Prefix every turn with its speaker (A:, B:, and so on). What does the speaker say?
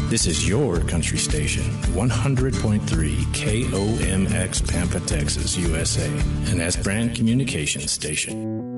A: This is your country station, 100.3 KOMX Pampa, Texas, USA, an S brand communications station.